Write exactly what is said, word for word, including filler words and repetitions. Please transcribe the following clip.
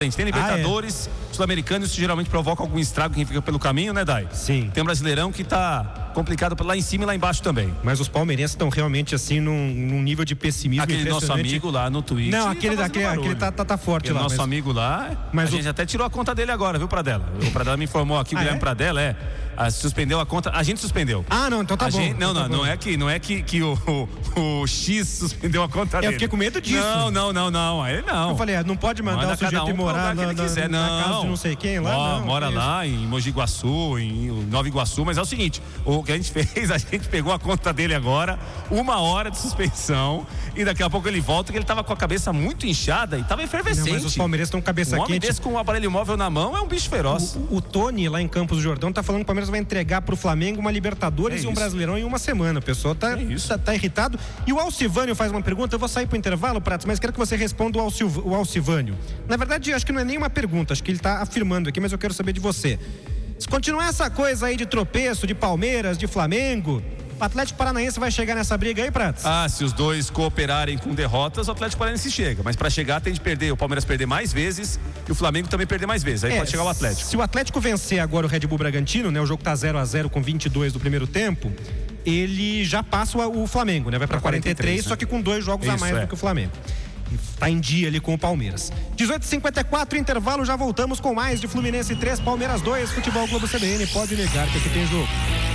Tem Libertadores, ah, é. Sul-Americano, isso geralmente provoca algum estrago quem fica pelo caminho, né, Dai? Sim. Tem um Brasileirão que tá complicado lá em cima e lá embaixo também. Mas os palmeirenses estão realmente assim num, num nível de pessimismo aquele nosso amigo lá no Twitter. Não, aquele, tá aquele, aquele tá, tá, tá forte aquele lá. nosso mas... amigo lá, mas a o... gente até tirou a conta dele agora, viu, Pradella? O Pradella me informou aqui, o ah, Guilherme é? Pradella, é, a, suspendeu a conta, a gente suspendeu. Ah, não, então tá a bom. Gente, não, então não, tá não é que, não é que, que o, o, o X suspendeu a conta eu dele. Eu fiquei com medo disso. Não, não, não, não, aí não. Eu falei, é, não pode mandar Manda o sujeito um ir morar na, quiser. na, Não. na casa de não sei quem lá. Ó, não, mora é lá em Mogi Guaçu, em Nova Iguaçu, mas é o seguinte, o que a gente fez, a gente pegou a conta dele agora, uma hora de suspensão, e daqui a pouco ele volta, que ele tava com a cabeça muito inchada e tava efervescente. Não, mas os palmeirenses estão com cabeça um quente. Um homem desse com um aparelho móvel na mão é um bicho feroz. O, o Tony, lá em Campos do Jordão, tá falando que o Palmeiras vai entregar pro Flamengo uma Libertadores é e um Brasileirão em uma semana. O pessoal tá, é tá, tá irritado. E o Alcivânio faz uma pergunta, eu vou sair pro intervalo, Pratos, mas quero que você responda o, Alciv, o Alcivânio. Na verdade, acho que não é nem uma pergunta, acho que ele tá afirmando aqui, mas eu quero saber de você. Se continuar essa coisa aí de tropeço, de Palmeiras, de Flamengo, o Atlético Paranaense vai chegar nessa briga aí, Pratos? Ah, se os dois cooperarem com derrotas, o Atlético Paranaense chega. Mas para chegar tem de perder, o Palmeiras perder mais vezes e o Flamengo também perder mais vezes. Aí é, pode chegar o Atlético. Se o Atlético vencer agora o Red Bull Bragantino, né? O jogo tá zero a zero com vinte e dois do primeiro tempo, ele já passa o, o Flamengo, né? Vai para quarenta e três, né? Só que com dois jogos Isso, a mais é. do que o Flamengo. Tá em dia ali com o Palmeiras. dezoito e cinquenta e quatro, intervalo, já voltamos com mais de Fluminense três, Palmeiras dois, Futebol Globo C B N. Pode negar que aqui tem jogo.